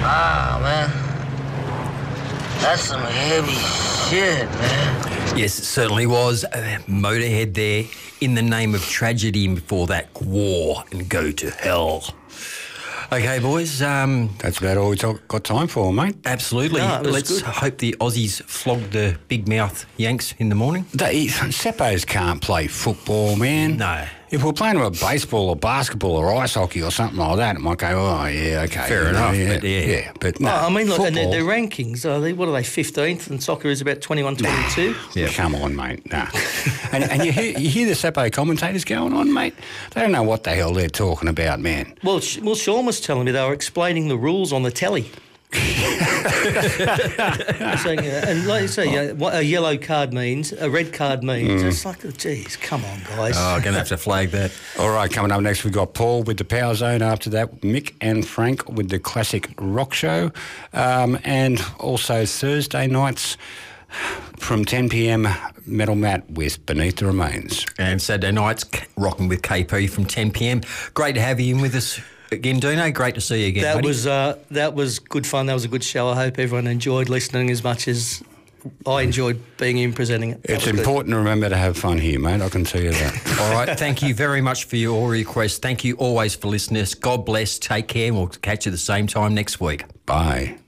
Wow, man. That's some heavy shit, man. Yes, it certainly was. Motorhead there, In the Name of Tragedy, and before that, War and Go to Hell. Okay, boys. That's about all we got time for, mate. Absolutely. No, Let's hope the Aussies flog the big mouth Yanks in the morning. Seppos can't play football, man. No. If we're playing with baseball or basketball or ice hockey or something like that, it might go, oh, yeah, okay. Fair enough, Yeah, but yeah. But no, I mean, look, and football, their rankings, what are they, 15th? And soccer is about 21, 22? Yeah. Come on, mate. Nah. and you hear the Seppo commentators going on, mate? They don't know what the hell they're talking about, man. Well, Sean was telling me they were explaining the rules on the telly. Saying, and like you say, what a yellow card means, a red card means. It's like, geez, come on, guys. Oh, I'm going to have to flag that. All right, coming up next, we've got Paul with the Power Zone. After that, Mick and Frank with the Classic Rock Show. And also Thursday nights from 10 p.m, Metal Matt with Beneath the Remains. And Saturday nights, rocking with KP from 10 p.m. Great to have you in with us again, Dino. Great to see you again, buddy. That was good fun. That was a good show. I hope everyone enjoyed listening as much as I enjoyed being in presenting it. It's important to remember to have fun here, mate. I can tell you that. All right. Thank you very much for your request. Thank you always for listening. God bless. Take care. And we'll catch you the same time next week. Bye.